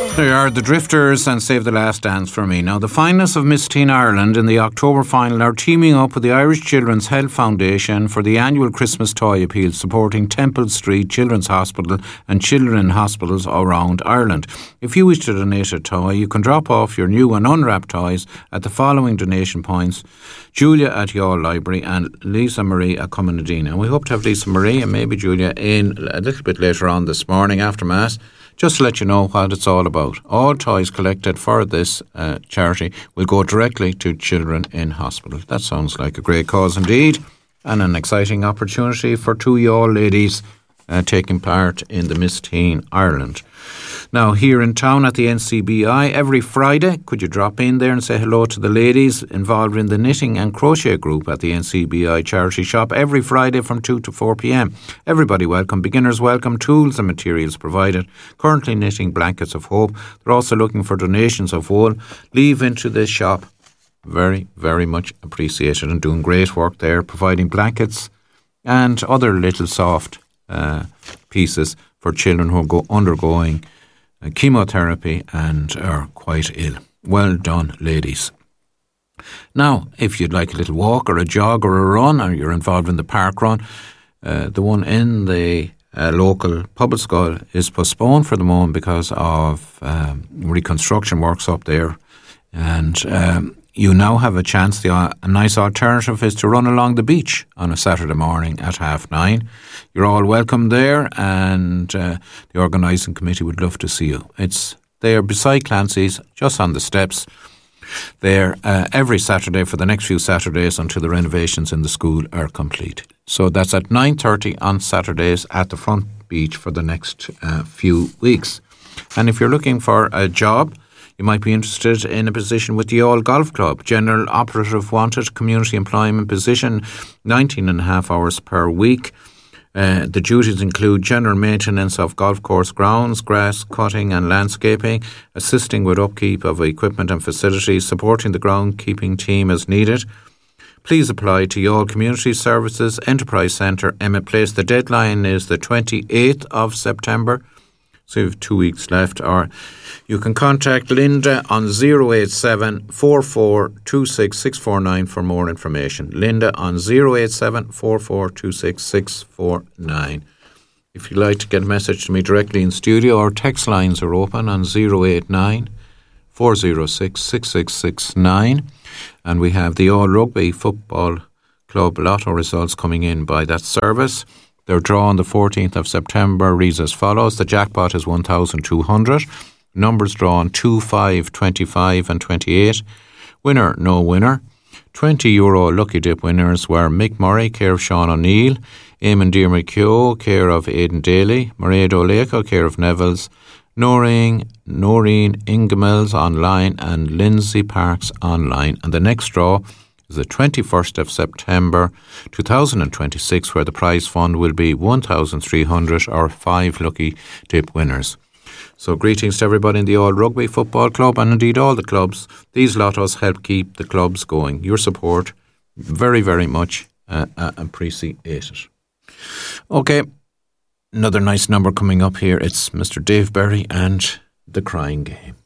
They are the Drifters and Save the Last Dance for me. Now, the finalists of Miss Teen Ireland in the October final are teaming up with the Irish Children's Health Foundation for the annual Christmas toy appeal supporting Temple Street Children's Hospital and children hospitals around Ireland. If you wish to donate a toy, you can drop off your new and unwrapped toys at the following donation points: Julia at Youghal Library and Lisa Marie at Comunadina. We hope to have Lisa Marie and maybe Julia in a little bit later on this morning after Mass, just to let you know what it's all about. All toys collected for this charity will go directly to children in hospital. That sounds like a great cause indeed, and an exciting opportunity for two Youghal ladies taking part in the Miss Teen Ireland. Now, here in town at the NCBI, every Friday, could you drop in there and say hello to the ladies involved in the knitting and crochet group at the NCBI charity shop every Friday from 2 to 4 p.m. Everybody welcome, beginners welcome, tools and materials provided. Currently knitting blankets of hope. They're also looking for donations of wool. Leave into this shop. Very, very much appreciated, and doing great work there, providing blankets and other little soft pieces for children who are undergoing chemotherapy and are quite ill. Well done, ladies. Now, if you'd like a little walk or a jog or a run, or you're involved in the park run, the one in the local public school is postponed for the moment because of reconstruction works up there. And you now have a chance. A nice alternative is to run along the beach on a Saturday morning at 9:30. You're all welcome there, and the organising committee would love to see you. It's there beside Clancy's, just on the steps there, every Saturday for the next few Saturdays until the renovations in the school are complete. So that's at 9:30 on Saturdays at the front beach for the next few weeks. And if you're looking for a job, you might be interested in a position with the Youghal Golf Club. General operative wanted, community employment position, 19.5 hours per week. The duties include general maintenance of golf course grounds, grass cutting and landscaping, assisting with upkeep of equipment and facilities, supporting the groundkeeping team as needed. Please apply to Youghal Community Services, Enterprise Centre, Emmett Place. The deadline is the 28th of September. So you have 2 weeks left. Or you can contact Linda on 087 4426 649 for more information. Linda on 087 4426 649. If you'd like to get a message to me directly in studio, our text lines are open on 089 406 6669. And we have the All Rugby Football Club Lotto results coming in by that service. Their draw on the 14th of September reads as follows. The jackpot is 1,200. Numbers drawn 2, 5, 25 and 28. Winner, no winner. €20 lucky dip winners were Mick Murray, care of Sean O'Neill, Eamon Diarmaid Keogh, care of Aidan Daly, Mairead O'Leaco, care of Neville's, Noreen Ingemels online, and Lindsay Parks online. And the next draw is the 21st of September 2026, where the prize fund will be 1,300 or 5 lucky dip winners. So greetings to everybody in the All Rugby Football Club, and indeed all the clubs. These lottos help keep the clubs going. Your support, very, very much appreciated. Okay, another nice number coming up here. It's Mr. Dave Berry and The Crying Game.